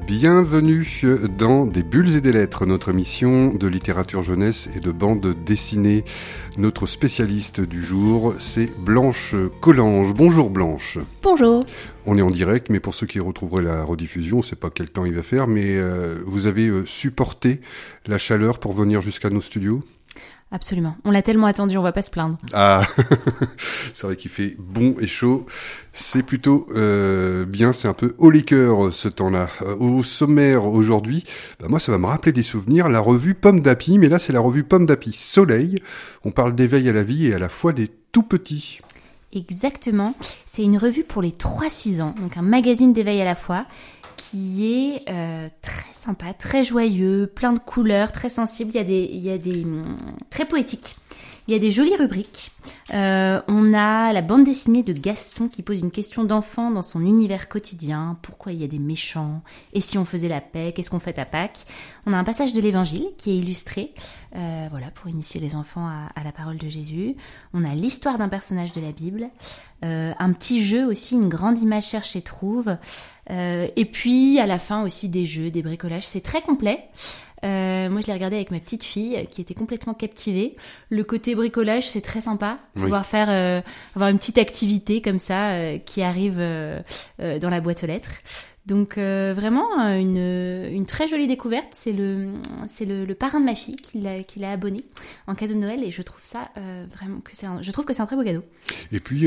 Bienvenue dans Des bulles et des lettres, notre émission de littérature jeunesse et de bande dessinée. Notre spécialiste du jour, c'est Blanche Collange. Bonjour Blanche. Bonjour. On est en direct, mais pour ceux qui retrouveraient la rediffusion, on ne sait pas quel temps il va faire, mais vous avez supporté la chaleur pour venir jusqu'à nos studios ? Absolument. On l'a tellement attendu, on va pas se plaindre. Ah, c'est vrai qu'il fait bon et chaud. C'est plutôt bien, c'est un peu haut les cœurs ce temps-là. Au sommaire aujourd'hui, moi ça va me rappeler des souvenirs, la revue Pomme d'Api, mais là c'est la revue Pomme d'Api Soleil. On parle d'éveil à la vie et à la fois des tout petits. Exactement. C'est une revue pour les 3-6 ans, donc un magazine d'éveil à la fois, qui est très sympa, très joyeux, plein de couleurs, très sensible. Il y a des très poétique. Il y a des jolies rubriques. On a la bande dessinée de Gaston qui pose une question d'enfant dans son univers quotidien. Pourquoi il y a des méchants ? Et si on faisait la paix ? Qu'est-ce qu'on fait à Pâques ? On a un passage de l'Évangile qui est illustré, pour initier les enfants à la parole de Jésus. On a l'histoire d'un personnage de la Bible. Un petit jeu aussi, une grande image cherche et trouve. Et puis à la fin aussi des jeux, des bricolages. C'est très complet. Moi, je l'ai regardé avec ma petite fille qui était complètement captivée. Le côté bricolage, c'est très sympa. Pouvoir avoir une petite activité comme ça qui arrive dans la boîte aux lettres. Donc vraiment une très jolie découverte. C'est le parrain de ma fille qui l'a abonné en cadeau de Noël et je trouve ça vraiment je trouve que c'est un très beau cadeau. Et puis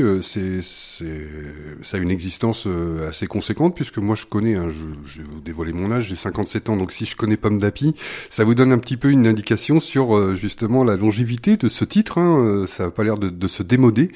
ça a une existence assez conséquente puisque moi je connais, je vais vous dévoiler mon âge, j'ai 57 ans, donc si je connais Pomme d'Api, ça vous donne un petit peu une indication sur justement la longévité de ce titre. Ça n'a pas l'air de se démoder.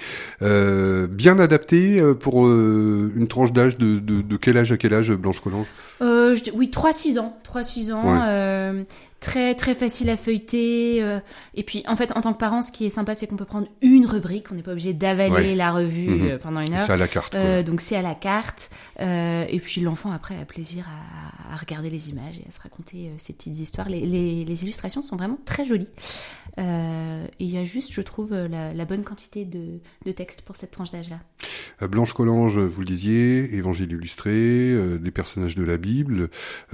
Bien adapté pour une tranche d'âge de quel âge à quel âge, Blanche Collange ? Oui, 3-6 ans. 3-6 ans. Ouais. Très très facile à feuilleter. Et puis en fait, en tant que parent, ce qui est sympa, c'est qu'on peut prendre une rubrique. On n'est pas obligé d'avaler la revue pendant une heure. C'est à la carte. Donc c'est à la carte. Et puis l'enfant après a plaisir à regarder les images et à se raconter ses petites histoires. Les illustrations sont vraiment très jolies. Et il y a juste, je trouve, la bonne quantité de texte pour cette tranche d'âge-là. Blanche Collange, vous le disiez, évangile illustré, des personnages de la Bible.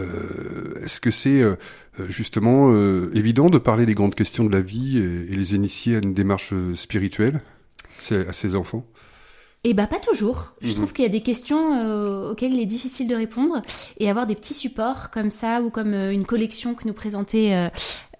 Est-ce que c'est justement évident de parler des grandes questions de la vie et les initier à une démarche spirituelle à ces enfants ? Eh bien, pas toujours. Je trouve qu'il y a des questions auxquelles il est difficile de répondre et avoir des petits supports comme ça ou comme une collection que nous présentait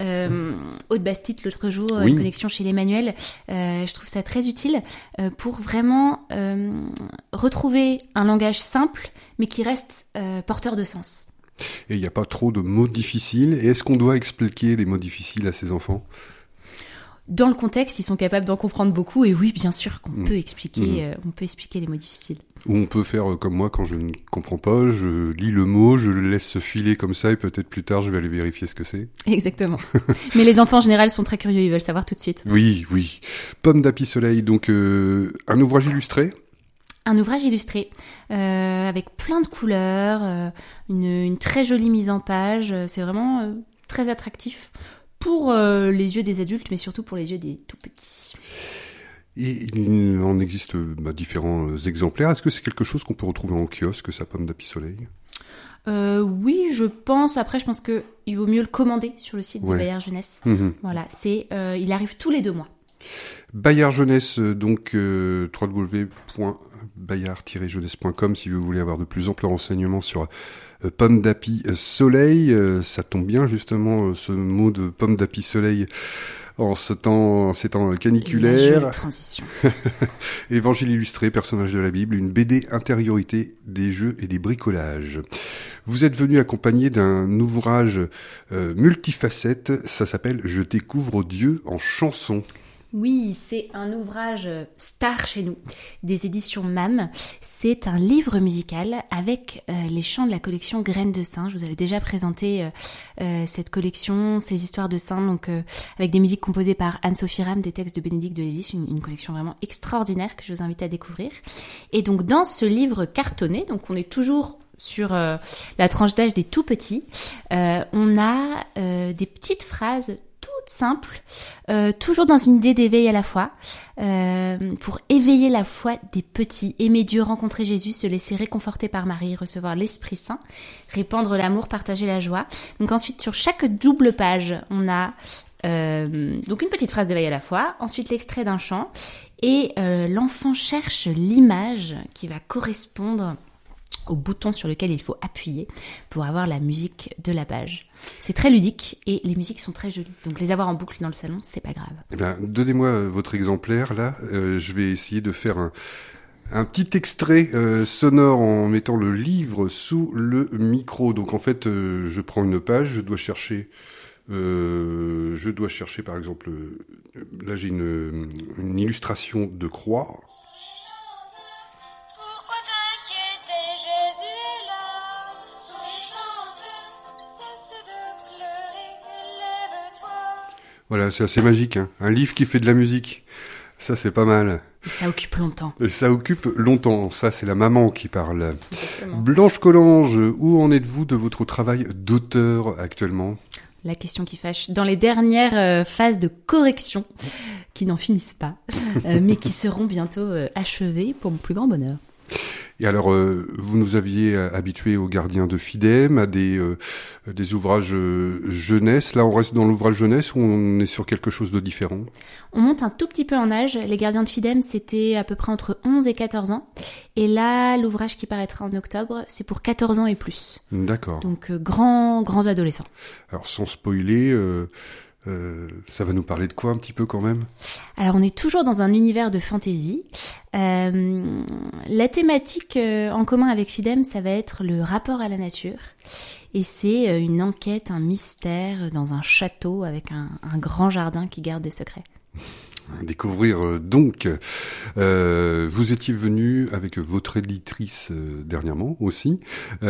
Aude Bastide l'autre jour, une collection chez l'Emmanuel. Je trouve ça très utile pour vraiment retrouver un langage simple mais qui reste porteur de sens. Et il n'y a pas trop de mots difficiles. Et est-ce qu'on doit expliquer les mots difficiles à ces enfants ? Dans le contexte, ils sont capables d'en comprendre beaucoup. Et oui, bien sûr qu'on peut expliquer, on peut expliquer les mots difficiles. Ou on peut faire comme moi, quand je ne comprends pas, je lis le mot, je le laisse filer comme ça, et peut-être plus tard, je vais aller vérifier ce que c'est. Exactement. Mais les enfants, en général, sont très curieux, ils veulent savoir tout de suite. Oui. Pomme d'Api Soleil, donc un ouvrage illustré ? Un ouvrage illustré, avec plein de couleurs, une très jolie mise en page. C'est vraiment très attractif pour les yeux des adultes, mais surtout pour les yeux des tout petits. Et il en existe différents exemplaires. Est-ce que c'est quelque chose qu'on peut retrouver en kiosque, ça, Pomme d'Api Soleil ? Oui, je pense. Après, je pense qu'il vaut mieux le commander sur le site de Bayard Jeunesse. Voilà, il arrive tous les 2 mois. Bayard Jeunesse, donc www.bayard-jeunesse.com si vous voulez avoir de plus amples renseignements sur Pomme d'Api Soleil. Ça tombe bien justement ce mot de Pomme d'Api Soleil en ces temps caniculaires. La transition. Évangile illustré, personnage de la Bible, une BD intériorité des jeux et des bricolages. Vous êtes venu accompagné d'un ouvrage multifacette, ça s'appelle « Je découvre Dieu en chanson ». Oui, c'est un ouvrage star chez nous, des éditions MAM. C'est un livre musical avec les chants de la collection Graines de Saint. Je vous avais déjà présenté cette collection, ces histoires de saints, donc avec des musiques composées par Anne-Sophie Ram, des textes de Bénédicte de Lévis, une collection vraiment extraordinaire que je vous invite à découvrir. Et donc dans ce livre cartonné, donc on est toujours sur la tranche d'âge des tout petits, on a des petites phrases simple, toujours dans une idée d'éveil à la foi, pour éveiller la foi des petits, aimer Dieu, rencontrer Jésus, se laisser réconforter par Marie, recevoir l'Esprit Saint, répandre l'amour, partager la joie. Donc ensuite, sur chaque double page, on a donc une petite phrase d'éveil à la foi, ensuite l'extrait d'un chant, et l'enfant cherche l'image qui va correspondre au bouton sur lequel il faut appuyer pour avoir la musique de la page. C'est très ludique et les musiques sont très jolies. Donc les avoir en boucle dans le salon, c'est pas grave. Eh bien, donnez-moi votre exemplaire là. Je vais essayer de faire un petit extrait sonore en mettant le livre sous le micro. Donc en fait, je prends une page, je dois chercher par exemple, là j'ai une illustration de croix. Voilà, c'est assez magique, hein. Un livre qui fait de la musique, ça c'est pas mal. Et ça occupe longtemps. Et ça occupe longtemps, ça c'est la maman qui parle. Exactement. Blanche Collange, où en êtes-vous de votre travail d'auteur actuellement ? La question qui fâche. Dans les dernières phases de correction, qui n'en finissent pas, mais qui seront bientôt achevées pour mon plus grand bonheur. Et alors, vous nous aviez habitués aux Gardiens de Fidem, à des ouvrages jeunesse. Là, on reste dans l'ouvrage jeunesse ou on est sur quelque chose de différent ? On monte un tout petit peu en âge. Les Gardiens de Fidem, c'était à peu près entre 11 et 14 ans. Et là, l'ouvrage qui paraîtra en octobre, c'est pour 14 ans et plus. D'accord. Donc, grands adolescents. Alors, sans spoiler... ça va nous parler de quoi un petit peu quand même ? Alors on est toujours dans un univers de fantasy. La thématique en commun avec Fidem, ça va être le rapport à la nature. Et c'est une enquête, un mystère dans un château avec un grand jardin qui garde des secrets. Découvrir donc. Vous étiez venu avec votre éditrice dernièrement aussi.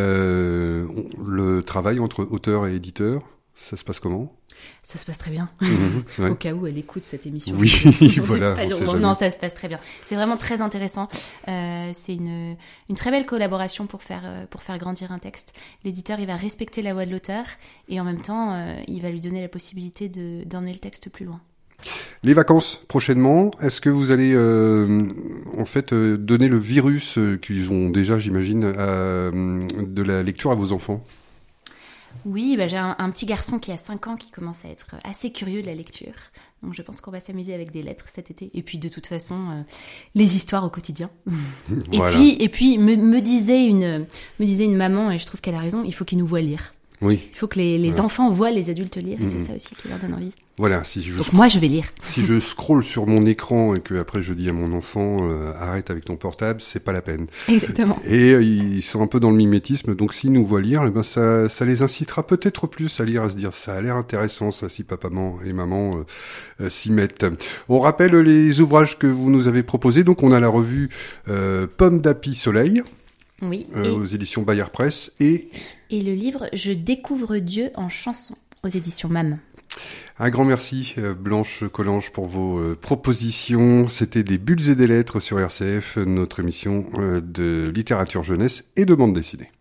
Le travail entre auteur et éditeur, ça se passe comment ? Ça se passe très bien. Ouais. Au cas où elle écoute cette émission. Oui, voilà. Non, ça se passe très bien. C'est vraiment très intéressant. C'est une très belle collaboration pour faire grandir un texte. L'éditeur, il va respecter la voix de l'auteur et en même temps, il va lui donner la possibilité d'emmener le texte plus loin. Les vacances prochainement, est-ce que vous allez donner le virus qu'ils ont déjà, j'imagine, de la lecture à vos enfants ? Oui, j'ai un petit garçon qui a 5 ans qui commence à être assez curieux de la lecture. Donc je pense qu'on va s'amuser avec des lettres cet été. Et puis de toute façon, les histoires au quotidien. Voilà. Et puis me disait une maman, et je trouve qu'elle a raison, il faut qu'ils nous voient lire. Oui. Il faut que les enfants voient les adultes lire, et c'est ça aussi qui leur donne envie. Voilà, donc moi je vais lire. Si je scrolle sur mon écran et que après je dis à mon enfant arrête avec ton portable, c'est pas la peine. Exactement. Et ils sont un peu dans le mimétisme, donc s'ils nous voient lire, ça les incitera peut-être plus à lire, à se dire ça a l'air intéressant ça si papa et maman s'y mettent. On rappelle les ouvrages que vous nous avez proposés, donc on a la revue Pomme d'Api Soleil. Oui. Aux éditions Bayard Presse et le livre Je découvre Dieu en chanson aux éditions MAM. Un grand merci Blanche Collange pour vos propositions. C'était des bulles et des lettres sur RCF, notre émission de littérature jeunesse et de bande dessinée.